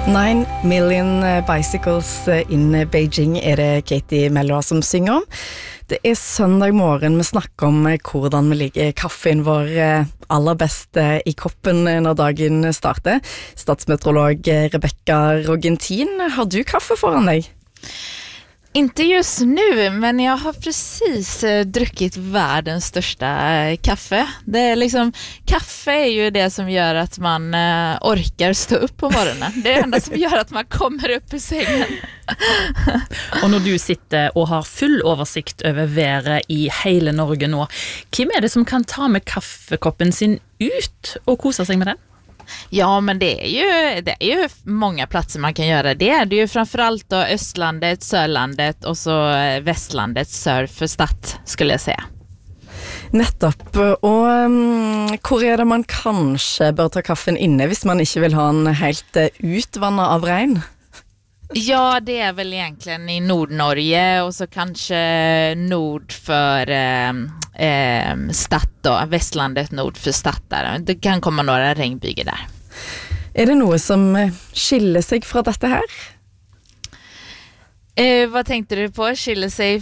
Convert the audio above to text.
9 million bicycles in Beijing det Katie Melua som synger om. Det søndag morgen vi snakker om hvordan vi ligger kaffen vår aller best i koppen når dagen starter. Statsmeteorolog Rebecca Rogentin, har du kaffe foran deg? Inte just nu, men jag har precis druckit världens största kaffe. Det är liksom, kaffe är ju det som gör att man orkar stå upp på morgonen. Det är det enda som gör att man kommer upp i sängen. Og når du sitter og har full oversikt over været i hele Norge nå, hvem det som kan ta med kaffekoppen sin ut og kose seg med den? Ja, men det är ju många platser man kan göra det. Det är ju framförallt då Östlandet, Sörlandet och så Västlandet, sør for Stad, skulle jag säga. Nettopp, og hvor det man kanskje bør ta kaffen inne hvis man ikke vil ha den helt utvannet av regn? Ja, det är väl egentligen i Nordnorge och så kanske nord för Stad då, Västlandet nord för Stad där. Det kan komma några regnbyger där. Det noe som skiller seg fra dette her? Vad tänkte du på? Skiller sig